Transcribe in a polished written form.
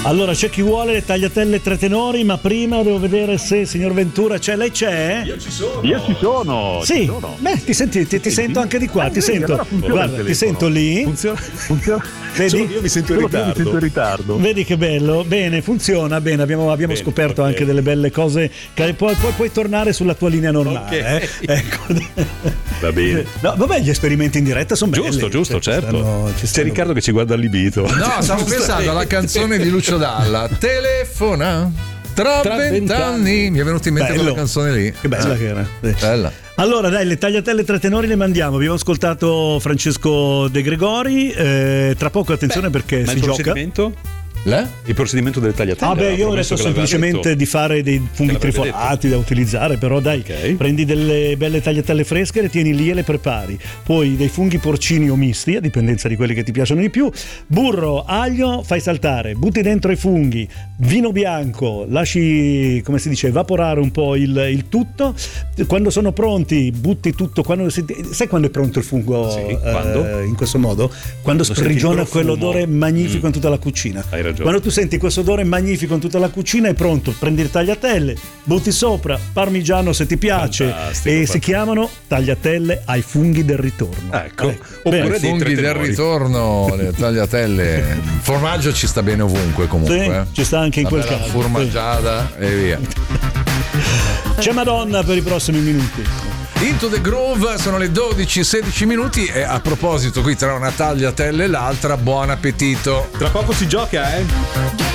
Allora c'è chi vuole le tagliatelle tre tenori, ma prima devo vedere se signor Ventura c'è. Lei c'è? Io ci sono. Sì, ci sono. beh, ti sento anche di qua, ti sento. Allora Guarda, ti sento lì. Funziona. Vedi? Io mi sento in ritardo. Vedi che bello, bene, funziona bene. Abbiamo bene, scoperto anche delle belle cose. Che puoi tornare sulla tua linea normale. Ecco. Va bene. No, vabbè, gli esperimenti in diretta sono belli. Giusto, certo. C'è Riccardo che ci guarda allibito. No, stavo pensando alla canzone di Lucio Dalla. Telefona tra 20 anni. Mi è venuta in mente quella canzone lì. Che bella che era. Bella. Allora dai, le tagliatelle tre tenori le mandiamo. Abbiamo ascoltato Francesco De Gregori. Tra poco attenzione perché si gioca. Il procedimento delle tagliatelle. Io ho detto semplicemente di fare dei funghi trifolati da utilizzare, però dai, prendi delle belle tagliatelle fresche, le tieni lì e le prepari. Poi dei funghi porcini o misti, a dipendenza di quelli che ti piacciono di più. Burro, aglio, fai saltare, butti dentro i funghi, vino bianco, lasci, come si dice, evaporare un po' il tutto. Quando sono pronti, butti tutto. Sai quando è pronto il fungo? In questo modo? Quando sprigiona quell'odore magnifico in tutta la cucina. Hai ragione. Quando tu senti questo odore magnifico in tutta la cucina è pronto, prendi le tagliatelle, butti sopra parmigiano se ti piace. Fantastico. Si chiamano tagliatelle ai funghi del ritorno. Ecco. Oppure i funghi del ritorno, le tagliatelle. Il formaggio ci sta bene ovunque comunque. Ci sta anche in quel caso. Formaggiata e via. C'è Madonna per i prossimi minuti. Into the Groove, sono le 12:16 minuti e a proposito qui tra una tagliatelle e l'altra, buon appetito. Tra poco si gioca,